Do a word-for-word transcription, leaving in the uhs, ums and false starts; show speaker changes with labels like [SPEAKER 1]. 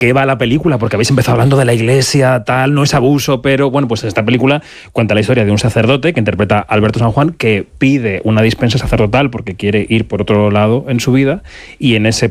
[SPEAKER 1] qué va la película, porque habéis empezado hablando de la iglesia, tal, no es abuso, pero bueno, pues esta película cuenta la historia de un sacerdote que interpreta a Alberto San Juan, que pide una dispensa sacerdotal porque quiere ir por otro lado en su vida, y en ese